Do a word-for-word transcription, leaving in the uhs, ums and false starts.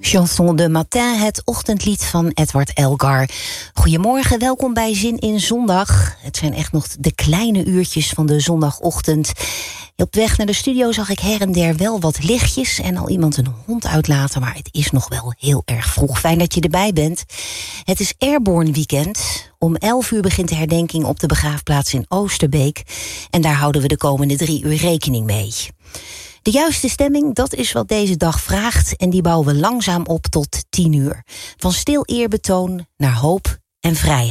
Chanson de Matin, het ochtendlied van Edward Elgar. Goedemorgen, welkom bij Zin in Zondag. Het zijn echt nog de kleine uurtjes van de zondagochtend. Op weg naar de studio zag ik her en der wel wat lichtjes en al iemand een hond uitlaten, maar het is nog wel heel erg vroeg. Fijn dat je erbij bent. Het is Airborne Weekend. Om elf uur begint de herdenking op de begraafplaats in Oosterbeek. En daar houden we de komende drie uur rekening mee. De juiste stemming, dat is wat deze dag vraagt. En die bouwen we langzaam op tot tien uur. Van stil eerbetoon naar hoop en vrijheid.